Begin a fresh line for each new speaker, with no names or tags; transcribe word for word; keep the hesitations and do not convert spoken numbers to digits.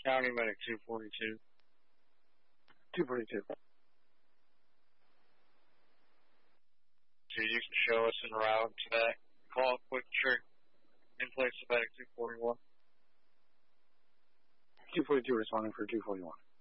County Medic two forty-two.
two forty-two.
So you can show us en route to that call quick trick in place of Medic two forty-one.
two forty-two responding for two forty-one.